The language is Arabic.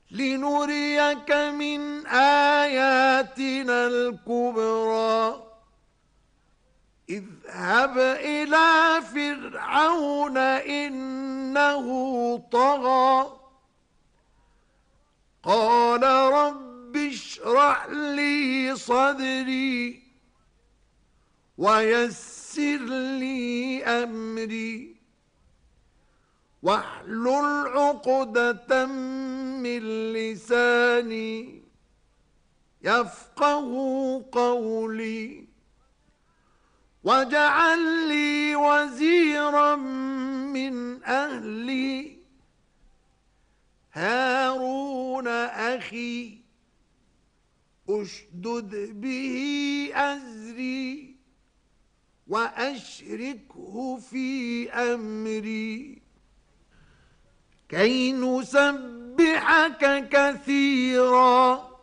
لنريك من آياتنا الكبرى اذهب إلى فرعون إنه طغى قال رب اشرح لي صدري ويسر لي أمري واحلل عقدة من لساني يفقه قولي واجعل لي وزيرا من أهلي هارون أخي أشدد به أزري وأشركه في أمري كي نسبحك كثيرا